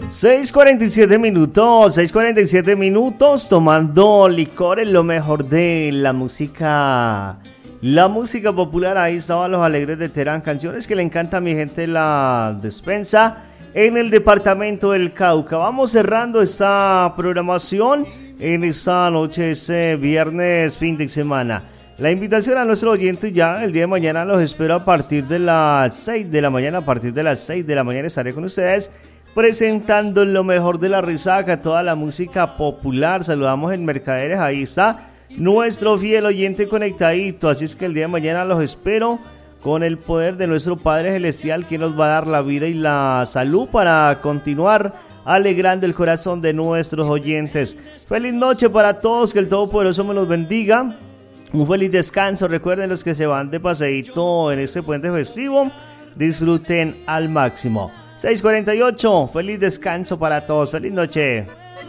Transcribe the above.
6:47 minutos, tomando licor en lo mejor de la música popular. Ahí estaban los Alegres de Terán, canciones que le encanta a mi gente la despensa en el departamento del Cauca. Vamos cerrando esta programación en esta noche, ese viernes, fin de semana. La invitación a nuestros oyentes ya el día de mañana los espero a partir de las 6 de la mañana. A partir de las 6 de la mañana estaré con ustedes presentando lo mejor de la risaca, toda la música popular. Saludamos en Mercaderes, ahí está nuestro fiel oyente conectadito. Así es que el día de mañana los espero con el poder de nuestro Padre Celestial, que nos va a dar la vida y la salud para continuar alegrando el corazón de nuestros oyentes. Feliz noche para todos, que el Todopoderoso me los bendiga. Un feliz descanso. Recuerden, los que se van de paseíto en este puente festivo, disfruten al máximo. 6:48, feliz descanso para todos. Feliz noche.